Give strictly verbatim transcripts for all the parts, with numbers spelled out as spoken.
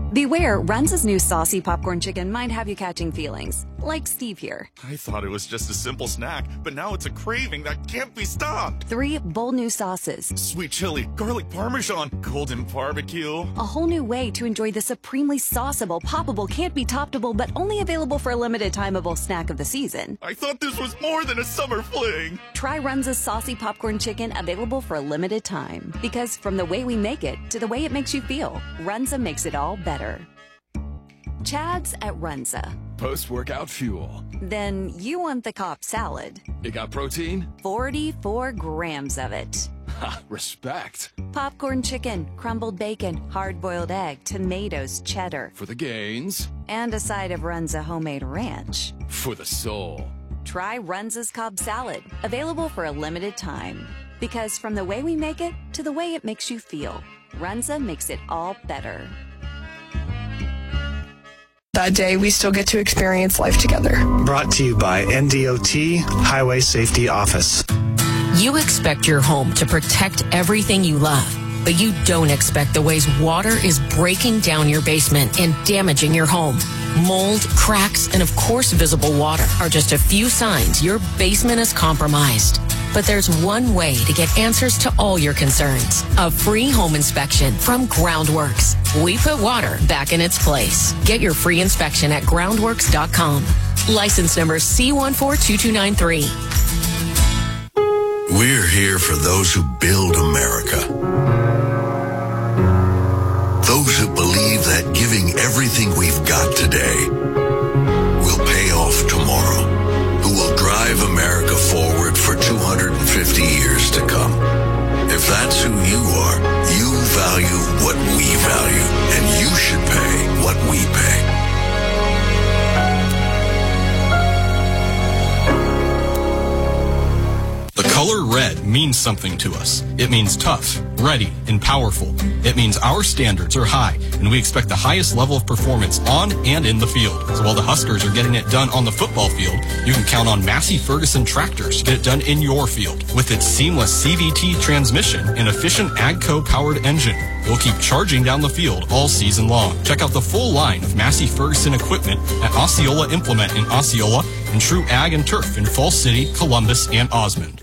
Beware, Runza's new saucy popcorn chicken might have you catching feelings, like Steve here. I thought it was just a simple snack, but now it's a craving that can't be stopped. Three bold new sauces. Sweet chili, garlic parmesan, golden barbecue. A whole new way to enjoy the supremely sauceable, poppable, can't be toppable, but only available for a limited timeable snack of the season. I thought this was more than a summer fling. Try Runza's saucy popcorn chicken, available for a limited time. Because from the way we make it to the way it makes you feel, Runza makes it all better. Chad's at Runza. Post-workout fuel. Then you want the Cobb salad. It got protein? forty-four grams of it. Ha, respect. Popcorn chicken, crumbled bacon, hard-boiled egg, tomatoes, cheddar. For the gains. And a side of Runza homemade ranch. For the soul. Try Runza's Cobb salad, available for a limited time. Because from the way we make it to the way it makes you feel, Runza makes it all better. That day, we still get to experience life together. Brought to you by N D O T Highway Safety Office. You expect your home to protect everything you love, but you don't expect the ways water is breaking down your basement and damaging your home. Mold, cracks, and of course visible water are just a few signs your basement is compromised. But there's one way to get answers to all your concerns. A free home inspection from Groundworks. We put water back in its place. Get your free inspection at groundworks dot com. License number C one four two two nine three. We're here for those who build America. Those who believe that giving everything we've got today will pay off tomorrow. Who will drive America forward for two hundred fifty years to come. If that's who you are, you value what we value, and you should pay what we pay. The color red means something to us. It means tough, ready, and powerful. It means our standards are high, and we expect the highest level of performance on and in the field. So while the Huskers are getting it done on the football field, you can count on Massey Ferguson tractors to get it done in your field. With its seamless C V T transmission and efficient AGCO-powered engine, it will keep charging down the field all season long. Check out the full line of Massey Ferguson equipment at Osceola Implement in Osceola and True Ag and Turf in Falls City, Columbus, and Osmond.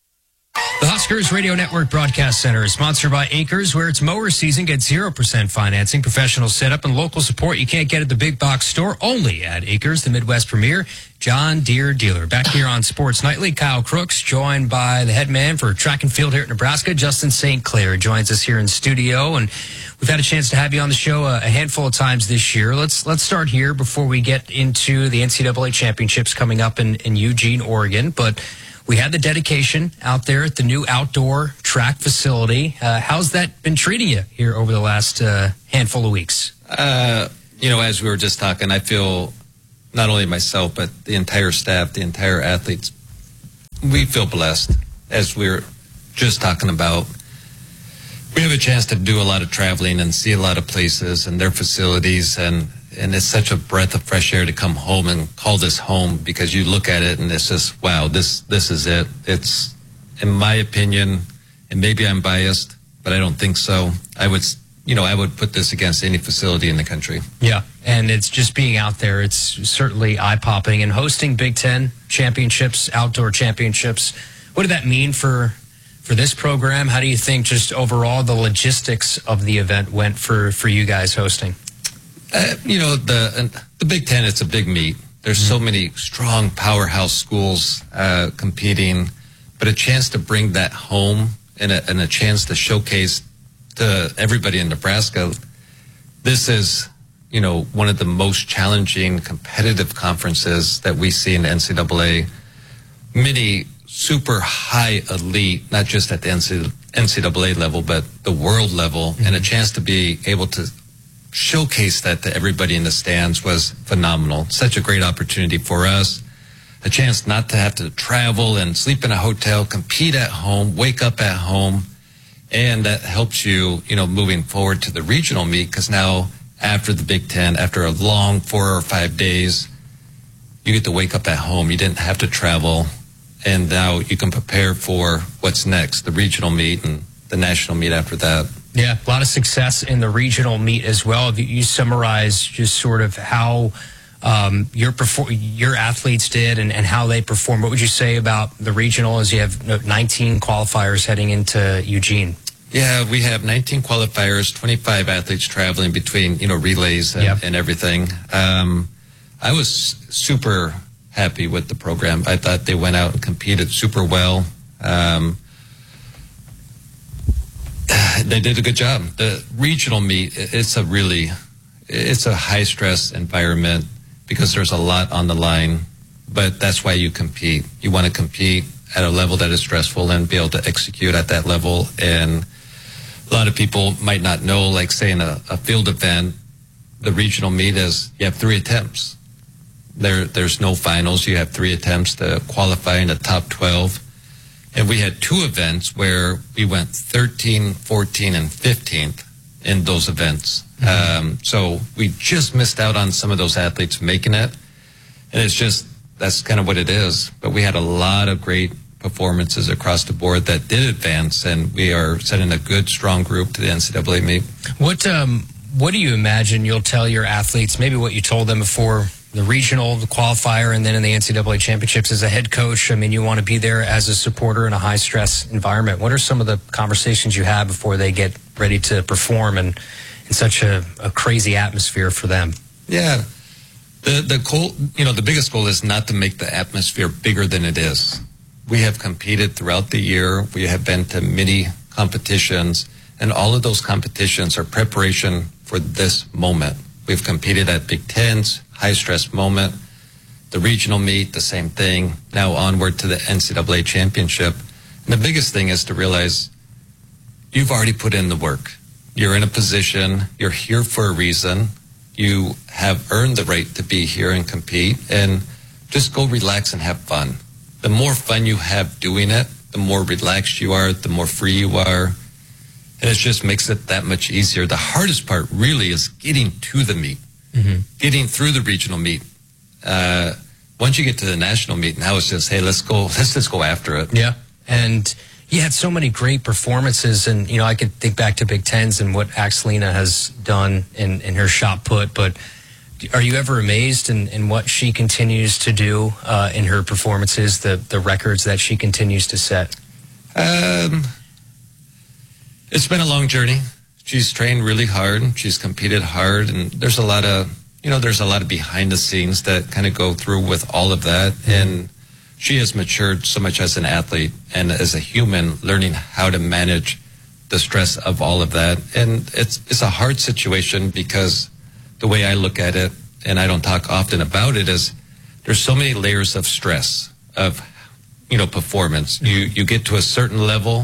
The Huskers Radio Network Broadcast Center is sponsored by Acres, where it's mower season. Get zero percent financing, professional setup, and local support you can't get at the big box store. Only at Acres, the Midwest premier John Deere dealer. Back here on Sports Nightly, Kyle Crooks, joined by the head man for track and field here at Nebraska, Justin Saint Clair, joins us here in studio. And we've had a chance to have you on the show a, a handful of times this year. Let's let's start here before we get into the N C double A championships coming up in, in Eugene, Oregon. But we had the dedication out there at the new outdoor track facility. Uh, how's that been treating you here over the last uh, handful of weeks? Uh, you know, as we were just talking, I feel not only myself, but the entire staff, the entire athletes, we feel blessed. As we were just talking about, we have a chance to do a lot of traveling and see a lot of places and their facilities, and and it's such a breath of fresh air to come home and call this home, because you look at it and it's just, wow, this this is it. It's, in my opinion, and maybe I'm biased, but I don't think so. I would, you know, I would put this against any facility in the country. Yeah, and it's just being out there. It's certainly eye-popping. And hosting Big Ten championships, outdoor championships, what did that mean for for this program? How do you think just overall the logistics of the event went for, for you guys hosting? Uh, you know, the the Big Ten, it's a big meet. There's mm-hmm. so many strong powerhouse schools uh, competing, but a chance to bring that home and a, and a chance to showcase to everybody in Nebraska, this is, you know, one of the most challenging competitive conferences that we see in the N C double A. Many super high elite, not just at the N C double A level, but the world level, mm-hmm. and a chance to be able to showcase that to everybody in the stands was phenomenal. Such a great opportunity for us. A chance not to have to travel and sleep in a hotel, compete at home, wake up at home. And that helps you, you know, moving forward to the regional meet, because now after the Big Ten, after a long four or five days, you get to wake up at home. You didn't have to travel. And now you can prepare for what's next, the regional meet and the national meet after that. Yeah, a lot of success in the regional meet as well. If you summarize just sort of how um, your perfor- your athletes did and, and how they performed, what would you say about the regional as you have nineteen qualifiers heading into Eugene? Yeah, we have nineteen qualifiers, twenty-five athletes traveling between, you know, relays and, yep. and everything. Um, I was super happy with the program. I thought they went out and competed super well. Um, they did a good job. The regional meet, it's a really, it's a high stress environment because there's a lot on the line, but that's why you compete. You want to compete at a level that is stressful and be able to execute at that level. And a lot of people might not know, like say in a, a field event, the regional meet is you have three attempts. There, there's no finals. You have three attempts to qualify in the top twelve. And we had two events where we went thirteen, fourteen, and fifteenth in those events. Mm-hmm. Um, so we just missed out on some of those athletes making it. And it's just, that's kind of what it is. But we had a lot of great performances across the board that did advance, and we are sending a good, strong group to the N C double A meet. What, um, what do you imagine you'll tell your athletes, maybe what you told them before the regional, the qualifier, and then in the N C double A championships as a head coach? I mean, you want to be there as a supporter in a high-stress environment. What are some of the conversations you have before they get ready to perform and in such a, a crazy atmosphere for them? Yeah. The, the goal, you know, the biggest goal is not to make the atmosphere bigger than it is. We have competed throughout the year. We have been to many competitions, and all of those competitions are preparation for this moment. We've competed at Big Tens, high-stress moment, the regional meet, the same thing, now onward to the N C double A championship. And the biggest thing is to realize you've already put in the work. You're in a position, you're here for a reason, you have earned the right to be here and compete, and just go relax and have fun. The more fun you have doing it, the more relaxed you are, the more free you are, and it just makes it that much easier. The hardest part really is getting to the meet. Mm-hmm. Getting through the regional meet. Uh, once you get to the national meet, now it's just, hey, let's go, let's just go after it. Yeah. And you had so many great performances, and, you know, I could think back to Big Tens and what Axelina has done in, in her shot put, but are you ever amazed in, in what she continues to do uh, in her performances, the, the records that she continues to set? Um, it's been a long journey. She's trained really hard. She's competed hard, and there's a lot of, you know, there's a lot of behind the scenes that kind of go through with all of that. Mm-hmm. And she has matured so much as an athlete and as a human, learning how to manage the stress of all of that. And it's it's a hard situation because the way I look at it, and I don't talk often about it, is there's so many layers of stress of, you know, performance. Mm-hmm. You you get to a certain level,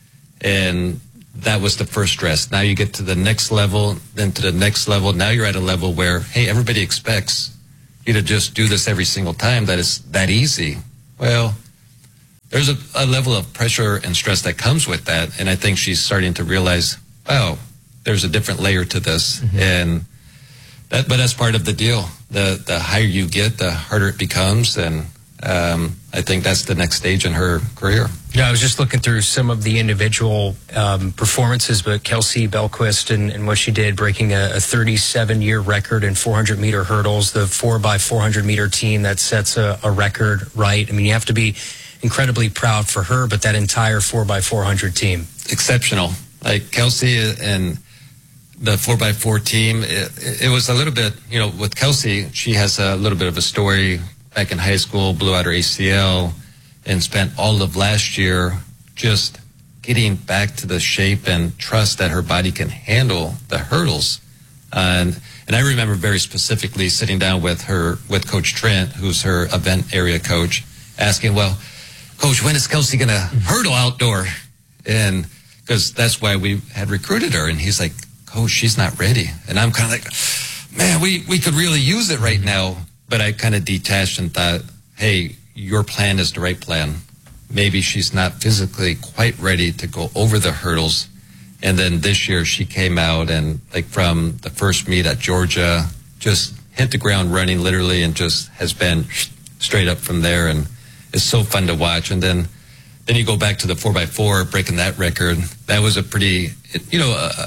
and that was the first stress. Now you get to the next level, then to the next level. Now you're at a level where, hey, everybody expects you to just do this every single time. That is that easy. Well, there's a, a level of pressure and stress that comes with that. And I think she's starting to realize, oh, there's a different layer to this. Mm-hmm. And that, but that's part of the deal. The, the higher you get, the harder it becomes. And um, I think that's the next stage in her career. Yeah, I was just looking through some of the individual um, performances, but Kelsey Belquist and, and what she did, breaking a, a thirty-seven year record in four hundred meter hurdles, the four by four hundred meter team that sets a, a record, right? I mean, you have to be incredibly proud for her, but that entire four by four hundred team. Exceptional. Like Kelsey and the four by four team, it, it was a little bit, you know, with Kelsey, she has a little bit of a story. Back in high school, blew out her A C L, and spent all of last year just getting back to the shape and trust that her body can handle the hurdles. And and I remember very specifically sitting down with her, with Coach Trent, who's her event area coach, asking, well, Coach, when is Kelsey going to hurdle outdoor? And because that's why we had recruited her. And he's like, Coach, she's not ready. And I'm kind of like, man, we, we could really use it right now. But I kind of detached and thought, hey, your plan is the right plan. Maybe she's not physically quite ready to go over the hurdles. And then this year she came out and, like, from the first meet at Georgia, just hit the ground running literally and just has been straight up from there. And it's so fun to watch. And then then you go back to the four by four, breaking that record. That was a pretty, it, you know, uh,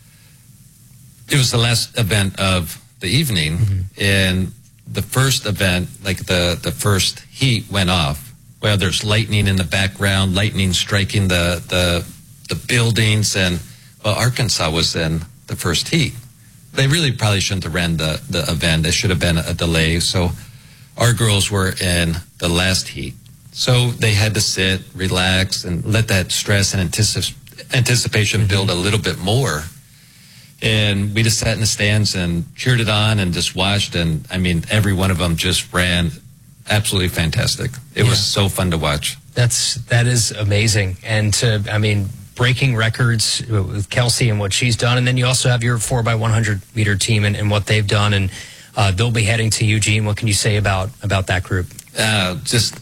it was the last event of the evening, mm-hmm. and the first event, like the, the first heat went off. Well, there's lightning in the background, lightning striking the, the, the buildings, and well, Arkansas was in the first heat. They really probably shouldn't have ran the, the event. It should have been a delay. So our girls were in the last heat. So they had to sit, relax, and let that stress and anticip- anticipation mm-hmm. build a little bit more. And we just sat in the stands and cheered it on and just watched. And, I mean, every one of them just ran absolutely fantastic. It yeah. was so fun to watch. That's, that is amazing. And to, I mean, breaking records with Kelsey and what she's done. And then you also have your four by one hundred meter team and, and what they've done. And uh, they'll be heading to Eugene. What can you say about, about that group? Uh, just,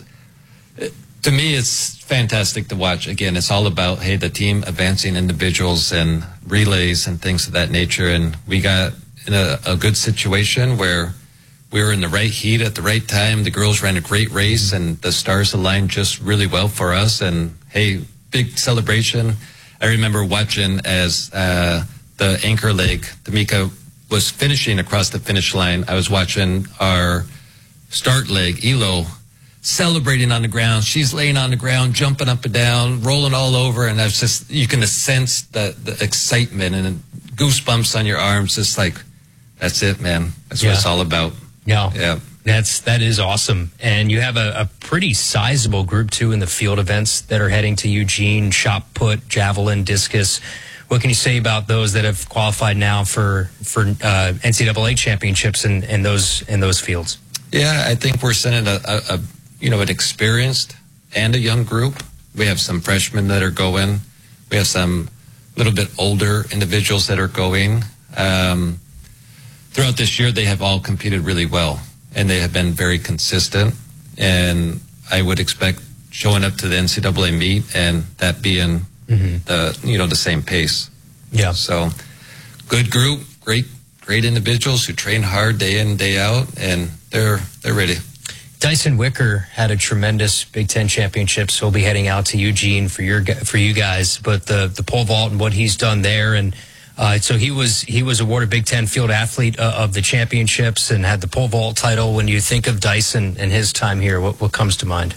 to me, it's fantastic to watch. Again, it's all about, hey, the team advancing individuals and relays and things of that nature. And we got in a, a good situation where we were in the right heat at the right time. The girls ran a great race, and the stars aligned just really well for us. And, hey, big celebration. I remember watching as uh, the anchor leg, Tamika, was finishing across the finish line. I was watching our start leg, Elo, celebrating on the ground. She's laying on the ground, jumping up and down, rolling all over, and I was just, you can sense the, the excitement and goosebumps on your arms. Just like, that's it, man. That's yeah. what it's all about. Yeah. Yeah. That's, that is awesome. And you have a, a pretty sizable group, too, in the field events that are heading to Eugene, shot put, javelin, discus. What can you say about those that have qualified now for, for uh, N C double A championships in, in, those, in those fields? Yeah, I think we're sending a, a, a you know, an experienced and a young group. We have some freshmen that are going. We have some little bit older individuals that are going. Um, throughout this year, they have all competed really well, and they have been very consistent. And I would expect showing up to the N C double A meet and that being mm-hmm. the, you know, the same pace. Yeah. So good group, great, great individuals who train hard day in, day out, and they're, they're ready. Dyson Wicker had a tremendous Big Ten championship, so he'll be heading out to Eugene for your for you guys. But the the pole vault and what he's done there, and uh, so he was he was awarded Big Ten Field Athlete uh, of the championships and had the pole vault title. When you think of Dyson and his time here, what what comes to mind?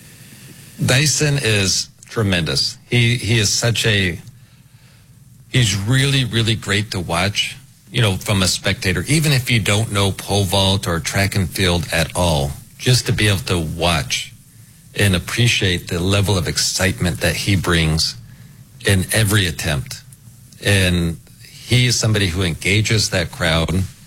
Dyson is tremendous. He he is such a he's really really great to watch. You know, from a spectator, even if you don't know pole vault or track and field at all. Just to be able to watch and appreciate the level of excitement that he brings in every attempt. And he is somebody who engages that crowd.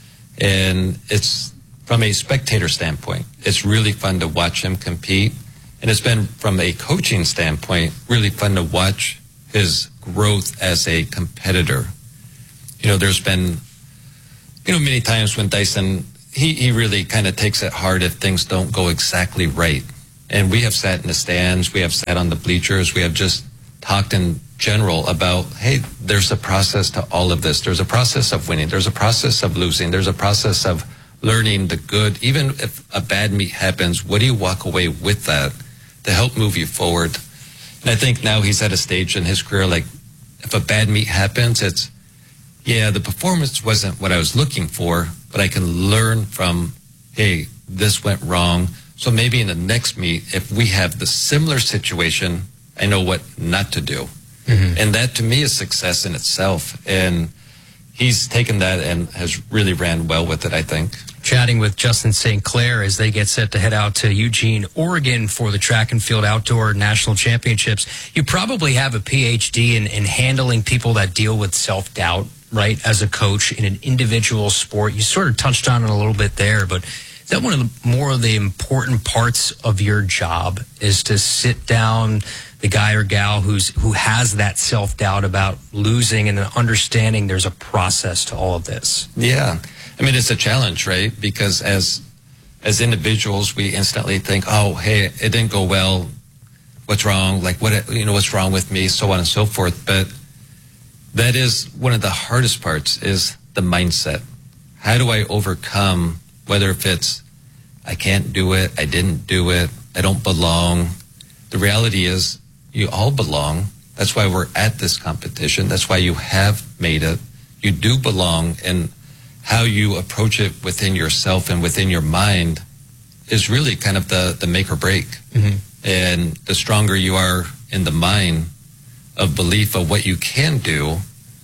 And it's, from a spectator standpoint, it's really fun to watch him compete. And it's been, from a coaching standpoint, really fun to watch his growth as a competitor. You know, there's been, you know, many times when Dyson, He, he really kind of takes it hard if things don't go exactly right. And we have sat in the stands, we have sat on the bleachers, we have just talked in general about, hey, there's a process to all of this. There's a process of winning. There's a process of losing. There's a process of learning the good. Even if a bad meet happens, what do you walk away with that to help move you forward? And I think now he's at a stage in his career, like, if a bad meet happens, it's, yeah, the performance wasn't what I was looking for, but I can learn from, hey, this went wrong. So maybe in the next meet, if we have the similar situation, I know what not to do. Mm-hmm. And that, to me, is success in itself. And he's taken that and has really ran well with it, I think. Chatting with Justin Saint Clair as they get set to head out to Eugene, Oregon for the Track and Field Outdoor National Championships. You probably have a P H D in, in handling people that deal with self-doubt, right, as a coach in an individual sport. You sort of touched on it a little bit there, but is that one of the more of the important parts of your job, is to sit down the guy or gal who's who has that self-doubt about losing and understanding there's a process to all of this? Yeah. I mean, it's a challenge, right? Because as as individuals, we instantly think, oh, hey, it didn't go well. What's wrong? Like, what, you know, what's wrong with me? So on and so forth. But that is one of the hardest parts, is the mindset. How do I overcome, whether if it's, I can't do it, I didn't do it, I don't belong. The reality is, you all belong. That's why we're at this competition. That's why you have made it. You do belong, and how you approach it within yourself and within your mind is really kind of the, the make or break. Mm-hmm. And the stronger you are in the mind of belief of what you can do,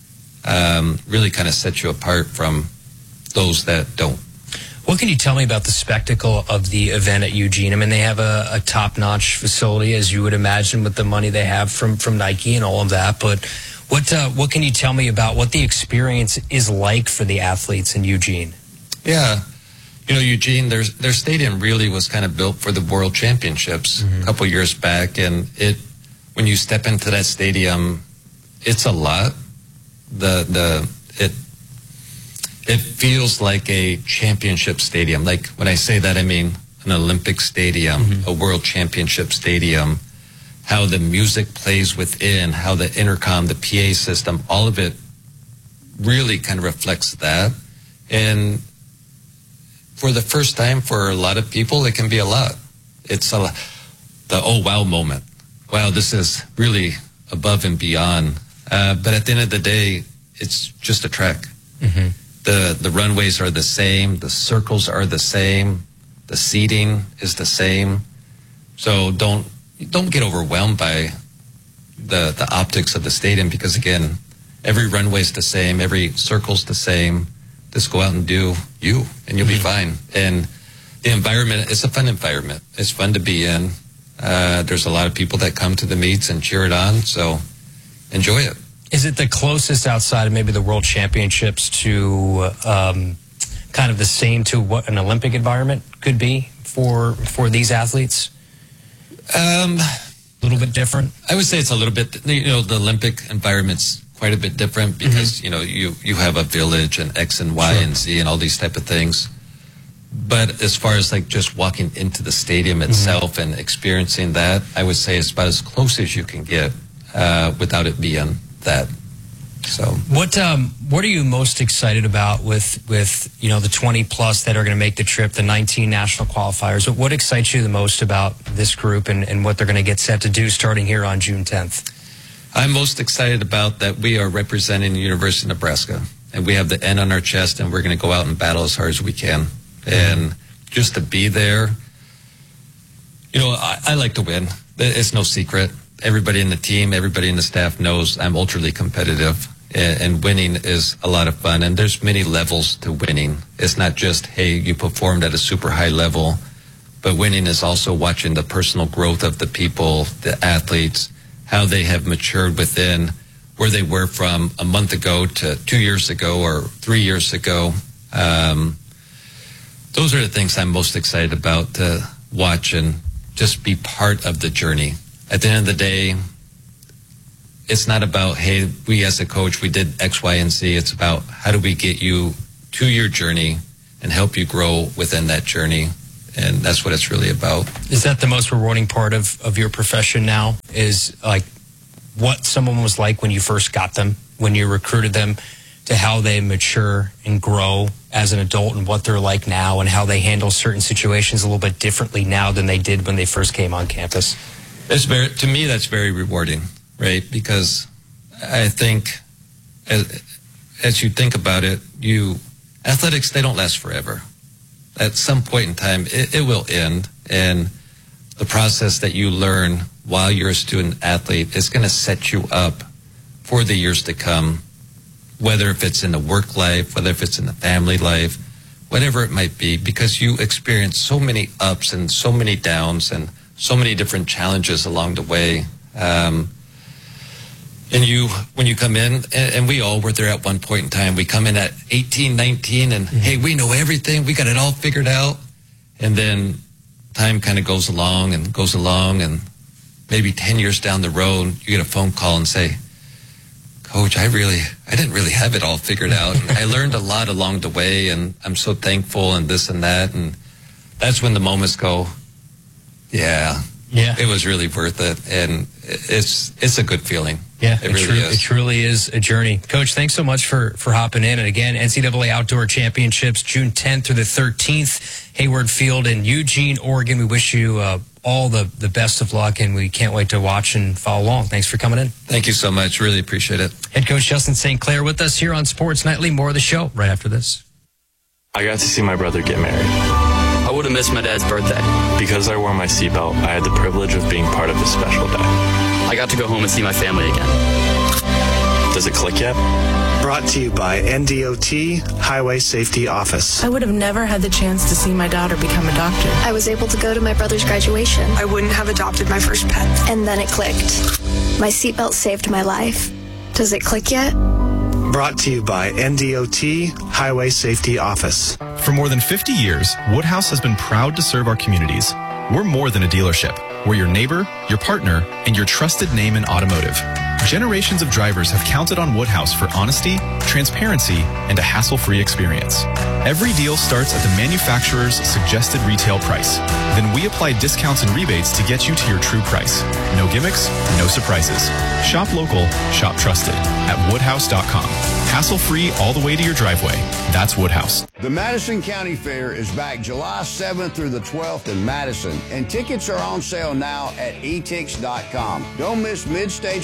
um, really kind of sets you apart from those that don't. What can you tell me about the spectacle of the event at Eugene? I mean, they have a, a top-notch facility, as you would imagine, with the money they have from, from Nike and all of that. But what uh, what can you tell me about what the experience is like for the athletes in Eugene? Yeah. You know, Eugene, their, their stadium really was kind of built for the World Championships mm-hmm. a couple years back. And it, when you step into that stadium, it's a lot. The, the, it, It feels like a championship stadium. Like when I say that, I mean an Olympic stadium, mm-hmm. a world championship stadium, how the music plays within, how the intercom, the P A system, all of it really kind of reflects that. And for the first time for a lot of people, it can be a lot. It's a, the oh wow moment. Wow, this is really above and beyond. Uh, but at the end of the day, it's just a track. Mm-hmm. The the runways are the same, the circles are the same, the seating is the same. So don't don't get overwhelmed by the the optics of the stadium, because again, every runway's the same, every circle's the same. Just go out and do you, and you'll be fine. And the environment, it's a fun environment. It's fun to be in. Uh, there's a lot of people that come to the meets and cheer it on, so enjoy it. Is it the closest outside of maybe the World Championships to um, kind of the same to what an Olympic environment could be for for these athletes? Um, a little bit different? I would say it's a little bit, you know, the Olympic environment's quite a bit different because, mm-hmm. you know, you, you have a village and X and Y sure. and Z and all these type of things. But as far as like just walking into the stadium itself mm-hmm. and experiencing that, I would say it's about as close as you can get uh, without it being that. So what um what are you most excited about with with you know the twenty plus that are going to make the trip, the nineteen national qualifiers? What excites you the most about this group and, and what they're going to get set to do starting here on June tenth? I'm most excited about that we are representing the University of Nebraska, and we have the N on our chest, and we're going to go out and battle as hard as we can. Mm-hmm. And just to be there, you know, I, I like to win. It's no secret. Everybody in the team, everybody in the staff knows I'm ultra competitive, and, and winning is a lot of fun. And there's many levels to winning. It's not just, hey, you performed at a super high level, but winning is also watching the personal growth of the people, the athletes, how they have matured within where they were from a month ago to two years ago or three years ago. Um, those are the things I'm most excited about to watch and just be part of the journey. At the end of the day, it's not about, hey, we as a coach, we did X, Y, and Z. It's about how do we get you to your journey and help you grow within that journey. And that's what it's really about. Is that the most rewarding part of, of your profession now? Is like what someone was like when you first got them, when you recruited them, to how they mature and grow as an adult and what they're like now and how they handle certain situations a little bit differently now than they did when they first came on campus? It's very, to me, that's very rewarding, right? Because I think as, as you think about it, you athletics, they don't last forever. At some point in time, it, it will end. And the process that you learn while you're a student athlete is going to set you up for the years to come, whether if it's in the work life, whether if it's in the family life, whatever it might be, because you experience so many ups and so many downs and so many different challenges along the way. Um, and you, when you come in, and, and we all were there at one point in time, we come in at eighteen, nineteen, and mm-hmm. hey, we know everything. We got it all figured out. And then time kind of goes along and goes along, and maybe ten years down the road, you get a phone call and say, Coach, I really, I didn't really have it all figured out. And I learned a lot along the way, and I'm so thankful and this and that. And that's when the moments go, yeah, yeah, it was really worth it. And it's, it's a good feeling. Yeah, it, it, really tru- is. it truly is a journey. Coach, thanks so much for, for hopping in. And again, N C double A Outdoor Championships, June tenth through the thirteenth, Hayward Field in Eugene, Oregon. We wish you uh, all the, the best of luck, and we can't wait to watch and follow along. Thanks for coming in. Thank you so much. Really appreciate it. Head coach Justin Saint Clair with us here on Sports Nightly. More of the show right after this. I got to see my brother get married. I would have missed my dad's birthday. Because I wore my seatbelt, I had the privilege of being part of this special day. I got to go home and see my family again. Does it click yet? Brought to you by N D O T Highway Safety Office. I would have never had the chance to see my daughter become a doctor. I was able to go to my brother's graduation. I wouldn't have adopted my first pet. And then it clicked. My seatbelt saved my life. Does it click yet? Brought to you by N D O T Highway Safety Office. For more than fifty years, Woodhouse has been proud to serve our communities. We're more than a dealership. We're your neighbor, your partner, and your trusted name in automotive. Generations of drivers have counted on Woodhouse for honesty, transparency, and a hassle-free experience. Every deal starts at the manufacturer's suggested retail price. Then we apply discounts and rebates to get you to your true price. No gimmicks, no surprises. Shop local, shop trusted at woodhouse dot com. Hassle-free all the way to your driveway. That's Woodhouse. The Madison County Fair is back July seventh through the twelfth in Madison, and tickets are on sale now at e tix dot com. Don't miss mid-stage